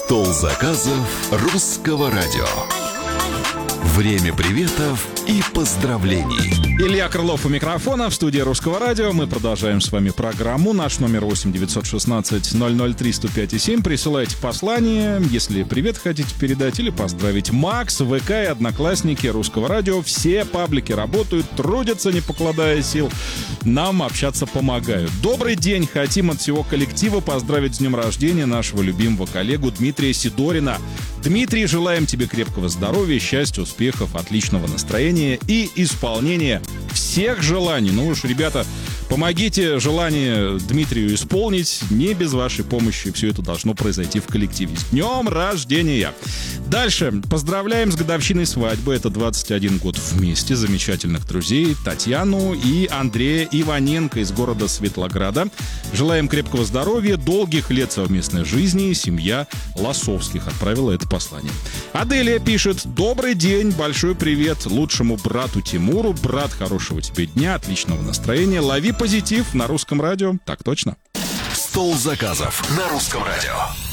Стол заказов русского радио. Время приветов и поздравлений. Илья Крылов у микрофона, в студии Русского радио. Мы продолжаем с вами программу. Наш номер 8-916-003-105-7. Присылайте послание, если привет хотите передать или поздравить. Макс, ВК и Одноклассники Русского радио. Все паблики работают, трудятся, не покладая сил. Нам общаться помогают. Добрый день. Хотим от всего коллектива поздравить с днем рождения нашего любимого коллегу Дмитрия Сидорина. Дмитрий, желаем тебе крепкого здоровья, счастья, успехов, отличного настроения и исполнения всех желаний. Ну уж, ребята, помогите желание Дмитрию исполнить. Не без вашей помощи все это должно произойти в коллективе. С днем рождения! Дальше. Поздравляем с годовщиной свадьбы. Это 21 год вместе. Замечательных друзей Татьяну и Андрея Иваненко из города Светлограда. Желаем крепкого здоровья, долгих лет совместной жизни. Семья Лосовских отправила это послание. Аделия пишет: добрый день, большой привет лучшему брату Тимуру. Брат, хорошего тебе дня, отличного настроения. Лови позитив на Русском радио. Так точно. Стол заказов на Русском радио.